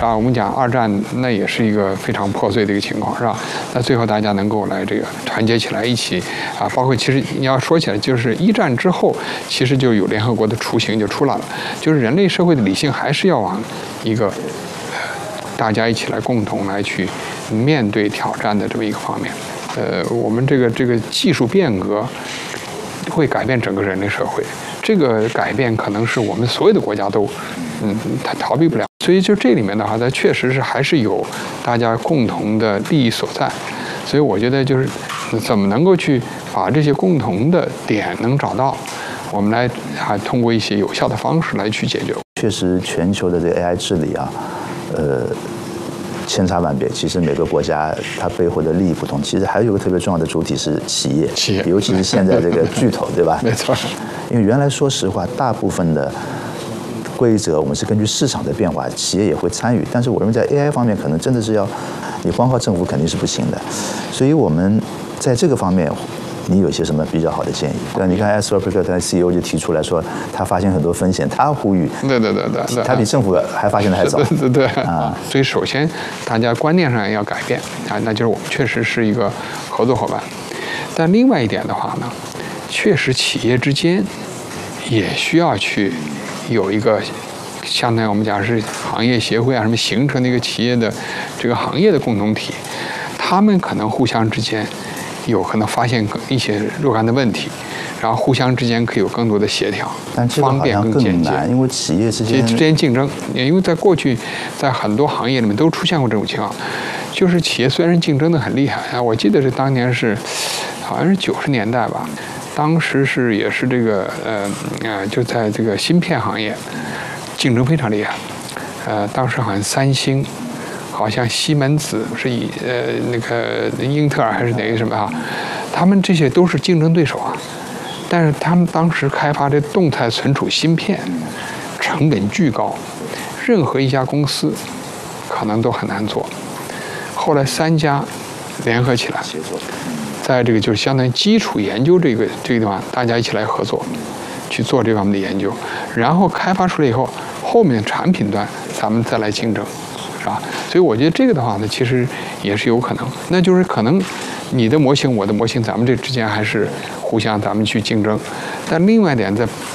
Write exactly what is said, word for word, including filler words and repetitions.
吧？我们讲二战那也是一个非常破碎的一个情况，是吧？那最后大家能够来这个团结起来一起啊，包括其实你要说起来，就是一战之后，其实就有联合国的雏形就出来了，就是人类社会的理性还是要往一个大家一起来共同来去面对挑战的这么一个方面。呃，我们这个这个技术变革会改变整个人类社会，这个改变可能是我们所有的国家都嗯它逃避不了。所以就这里面的话，它确实是还是有大家共同的利益所在。所以我觉得就是怎么能够去把这些共同的点能找到，我们来还通过一些有效的方式来去解决。 确实，全球的这个 A I 治理啊，呃，千差万别。其实每个国家它背后的利益不同。其实还有一个特别重要的主体是企业， 企业， 尤其是现在这个巨头，对吧？ 没错。 因为原来说实话，大部分的规则我们是根据市场的变化，企业也会参与。但是我认为在 A I 方面，可能真的是要你光靠政府肯定是不行的。所以我们在这个方面，你有些什么比较好的建议？对，你看 Anthropic 他 C E O 就提出来说，他发现很多风险，他呼吁， 对对对对， 他比政府还发现的还早。 对对对啊，所以首先大家观念上要改变啊，那就是我们确实是一个合作伙伴。但另外一点的话呢，确实企业之间也需要去有一个相当于我们讲是行业协会啊什么形成的一个企业的这个行业的共同体，他们可能互相之间有可能发现一些若干的问题，然后互相之间可以有更多的协调， 但这个方便更简洁。 因为企业之间之间竞争，因为在过去在很多行业里面都出现过这种情况，就是企业虽然竞争的很厉害啊，我记得是当年是好像是九十年代吧，当时是也是这个呃呃就在这个芯片行业竞争非常厉害，呃当时好像三星。好像西门子是以呃那个英特尔还是哪个什么啊，他们这些都是竞争对手啊，但是他们当时开发这动态存储芯片，成本巨高，任何一家公司可能都很难做。后来三家联合起来，在这个就是相当于基础研究这个这个地方，大家一起来合作，去做这方面的研究，然后开发出来以后，后面产品端咱们再来竞争。啊，所以我觉得这个的话呢，其实也是有可能，那就是可能你的模型，我的模型，咱们这之间还是互相咱们去竞争，但另外一点在